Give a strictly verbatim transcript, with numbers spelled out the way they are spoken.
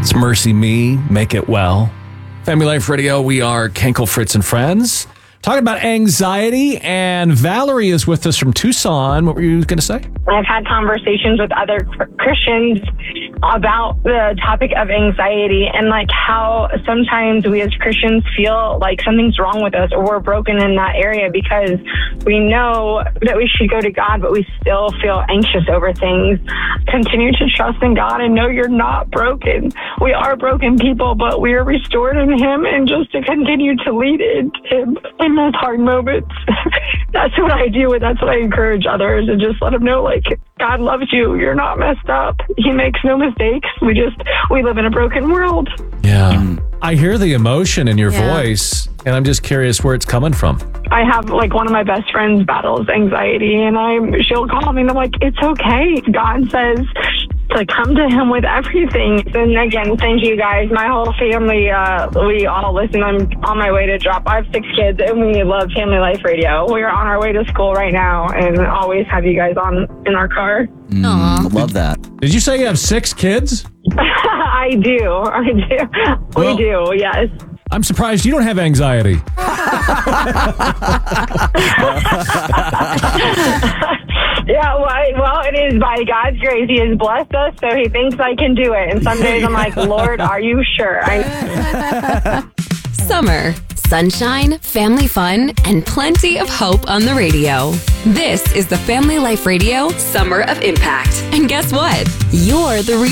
It's Mercy Me, Make It Well. Family Life Radio, we are Kenkel, Fritz, and Friends. Talking about anxiety, and Valerie is with us from Tucson. What were you going to say? I've had conversations with other Christians about the topic of anxiety and like how sometimes we as Christians feel like something's wrong with us or we're broken in that area because we know that we should go to God, but we still feel anxious over things. Continue to trust in God and know you're not broken. We are broken people, but we are restored in Him, and just to continue to lead in Him in those hard moments. That's what I do, and that's what I encourage others, and just let them know, like, God loves you. You're not messed up. He makes no mistakes. We just, we live in a broken world. Yeah. I hear the emotion in your Yeah. voice, and I'm just curious where it's coming from. I have, like, one of my best friends battles anxiety, and I'm, she'll call me, and I'm like, it's okay. God says to come to Him with everything. And again, thank you guys. My whole family, uh, we all listen. I'm on my way to drop. I have six kids, and we love Family Life Radio. We are on our way to school right now, and always have you guys on in our car. Aw. Love that. Did you say you have six kids? I do. I do. Well- we do, yes. I'm surprised you don't have anxiety. Yeah, well, I- well, it is by God's grace. He has blessed us, so He thinks I can do it. And some days I'm like, Lord, are you sure? I- Summer, sunshine, family fun, and plenty of hope on the radio. This is the Family Life Radio Summer of Impact. And guess what? You're the reason.